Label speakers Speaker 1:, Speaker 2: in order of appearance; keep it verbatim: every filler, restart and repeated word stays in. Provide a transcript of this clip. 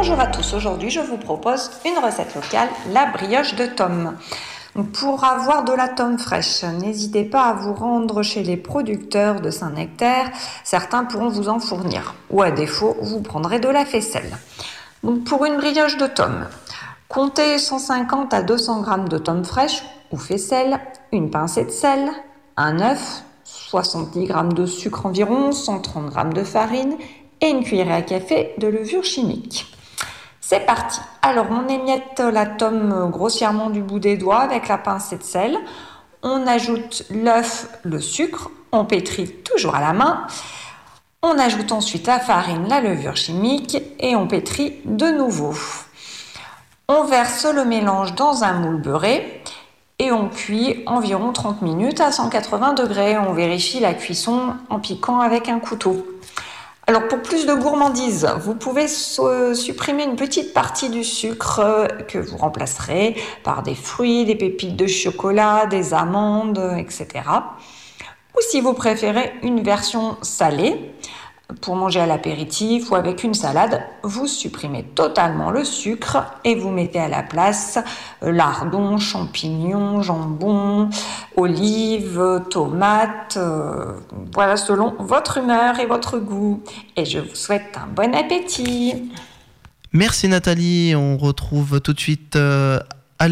Speaker 1: Bonjour à tous, aujourd'hui je vous propose une recette locale, la brioche de tomes. Pour avoir de la tome fraîche, n'hésitez pas à vous rendre chez les producteurs de Saint-Nectaire, certains pourront vous en fournir, ou à défaut, vous prendrez de la faisselle. Donc pour une brioche de tomes, comptez cent cinquante à deux cents grammes de tomes fraîches ou faisselle, une pincée de sel, un œuf, soixante-dix grammes de sucre environ, cent trente grammes de farine et une cuillerée à café de levure chimique. C'est parti. Alors on émiette la tome grossièrement du bout des doigts avec la pincée de sel. On ajoute l'œuf, le sucre, on pétrit toujours à la main. On ajoute ensuite la farine, la levure chimique et on pétrit de nouveau. On verse le mélange dans un moule beurré et on cuit environ trente minutes à cent quatre-vingts degrés. On vérifie la cuisson en piquant avec un couteau. Alors pour plus de gourmandise, vous pouvez supprimer une petite partie du sucre que vous remplacerez par des fruits, des pépites de chocolat, des amandes, et cetera. Ou si vous préférez une version salée, pour manger à l'apéritif ou avec une salade, vous supprimez totalement le sucre et vous mettez à la place lardons, champignons, jambon, olives, tomates, euh, voilà selon votre humeur et votre goût. Et je vous souhaite un bon appétit.
Speaker 2: Merci Nathalie, on retrouve tout de suite euh,